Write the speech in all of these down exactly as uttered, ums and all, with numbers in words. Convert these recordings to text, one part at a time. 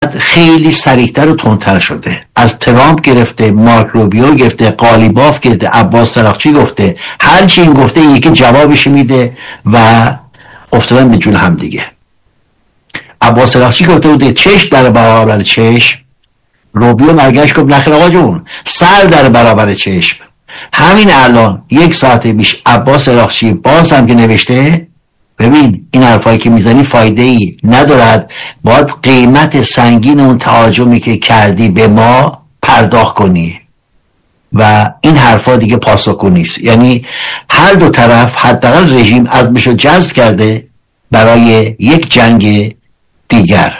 بعد خیلی سریعتر و تندتر شده. از ترامپ گرفته، مارک روبیو گرفته، قالیباف گرفته، عباس سراخچی گفته، هر چی این گفته یکی جوابش میده و افتادن به جون هم دیگه. عباس سراخچی گفته بوده چشم در برابر چشم، روبیو مرگش گفت نخیر آقا جون سر در برابر چشم. همین الان یک ساعت پیش عباس سراخچی باز هم که نوشته ببین این حرفایی که میزنی فایده ای ندارد، باید قیمت سنگین اون تهاجمی که کردی به ما پرداخت کنی و این حرفا دیگه پاسخگو نیست. یعنی هر دو طرف حداقل رژیم عزمشو جذب کرده برای یک جنگ دیگر.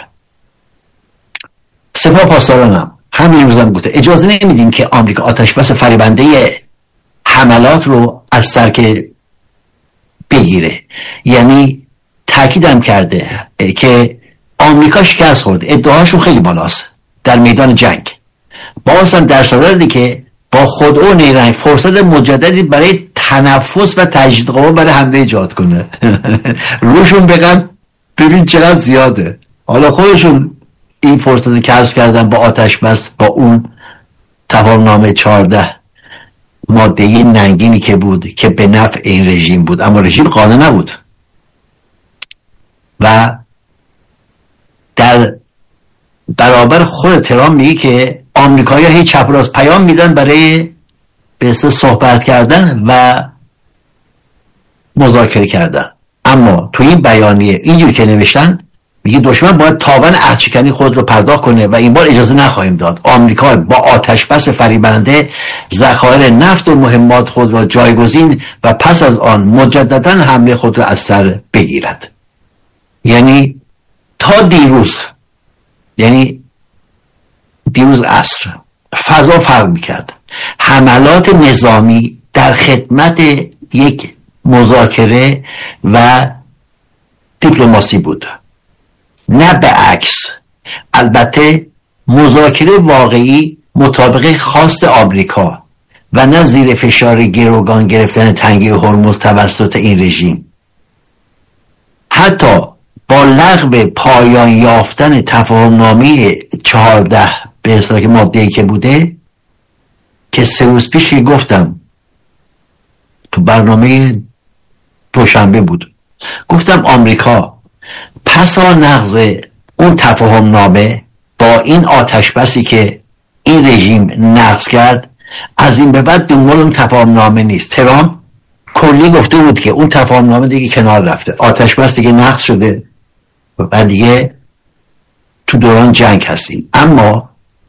سپاه پاسدارانم همین روزم گفته اجازه نمیدیم که آمریکا آتش بس فریبنده حملات رو از سر که بگیره. یعنی تاکیدم کرده که آمریکا شکست خورد، ادعاشون خیلی بالاست در میدان جنگ، باز هم در صددی که با خودعو نیرنگ فرصت مجددی برای تنفس و تجدید قوا برای حمله ایجاد کنه. روشون بگم ببین چقدر زیاده. حالا خودشون این فرصت کسب کردن با آتش بس، با اون تفاهمنامه چهارده ماده ننگینی که بود که به نفع این رژیم بود، اما رژیم قانع نبود و در برابر خود ترامپ میگه که آمریکایی‌ها هی چپ راست پیام میدن برای به اصطلاح صحبت کردن و مذاکره کردن. اما تو این بیانیه اینجوری که نوشتن میگه دشمن باید تاوان عهدشکنی خود رو پرداخت کنه و این بار اجازه نخواهیم داد. آمریکا با آتش بس فریبنده ذخایر نفت و مهمات خود را جایگزین و پس از آن مجددا حمله خود را از سر بگیرد. یعنی تا دیروز، یعنی دیروز عصر فضا فرق میکرد. حملات نظامی در خدمت یک مذاکره و دیپلماسی بود، نه به عکس. البته مذاکره واقعی مطابق خواست آمریکا و نه زیر فشار گروگان گرفتن تنگه هرمز توسط این رژیم. حتی با لغو پایان یافتن تفاهمنامه چهارده به اصطلاح ماده‌ای که بوده، که سه روز پیش گفتم تو برنامه دوشنبه بود، گفتم آمریکا پسا نقض اون تفاهم نامه با این آتش بسی که این رژیم نقض کرد، از این به بعد دنبال اون تفاهم نامه نیست. ترامپ کلی گفته بود که اون تفاهم نامه دیگه کنار رفته، آتش بس دیگه نقض شده و دیگه تو دوران جنگ هستیم. اما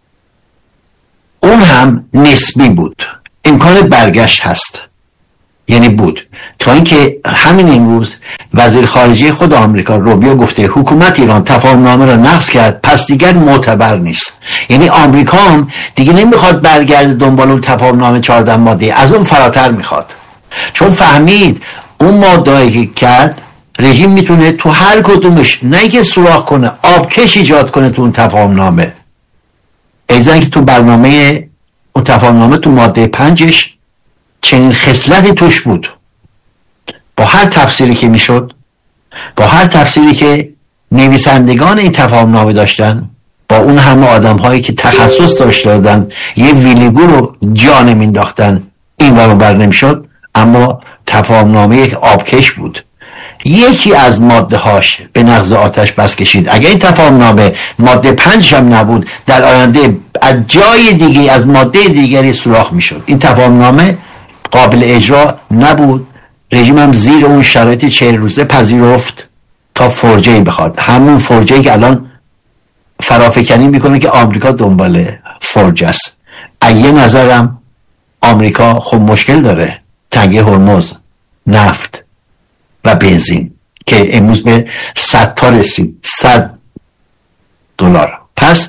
اون هم نسبی بود، امکان برگشت هست، یعنی بود، تا اینکه همین امروز وزیر خارجه خود آمریکا روبیو گفته حکومت ایران تفاهمنامه را نقض کرد، پس دیگر معتبر نیست. یعنی آمریکا هم دیگه نمیخواد برگرده دنبال اون تفاهمنامه چهارده ماده، از اون فراتر میخواد، چون فهمید اون ماده‌ای که کرد رژیم میتونه تو هر کدومش نه اینکه سوراخ کنه، آبکش ایجاد کنه تو اون تفاهمنامه. ایزن که تو برنامه اون تفاهمنامه تو ماده پنجش چنین خصلتی توش بود. با هر تفسیری که میشد، با هر تفسیری که نویسندگان این تفاهمنامه داشتن، با اون همه آدم هایی که تخصص داشته دادن یه ویلیگو رو جا نمینداختن، این ور بر نمیشد. اما تفاهمنامه یک آبکش بود. یکی از ماده هاش به نقض آتش بس کشید. اگر این تفاهمنامه ماده پنج هم نبود، در آینده از جای دیگه از ماده دیگری سوراخ میشد. این تفاهمنامه قابل اجرا نبود. رژیم هم زیر اون شرایط چهل روزه پذیرفت تا فرجه‌ای بخواد، همون فرجه‌ای که الان فرافکنی میکنه که آمریکا دنبال فرجه است. از یه نظرم آمریکا خب مشکل داره، تنگه هرمز، نفت و بنزین که امروز به صد تا رسید، صد دلار. پس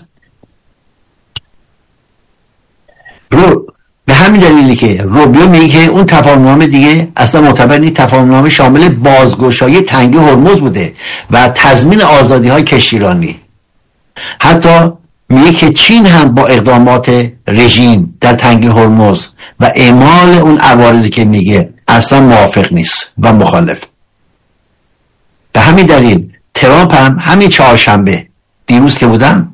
رو به همین دلیلی که روبیو میگه که اون تفاهمنامه دیگه اصلا معتبر نیست، تفاهمنامه شامل بازگشایی تنگه هرمز بوده و تضمین آزادی های کشتیرانی. حتی میگه که چین هم با اقدامات رژیم در تنگه هرمز و اعمال اون عوارضی که میگه اصلا موافق نیست و مخالف. به همین دلیل ترامپ هم همین چهارشنبه دیروز که بودم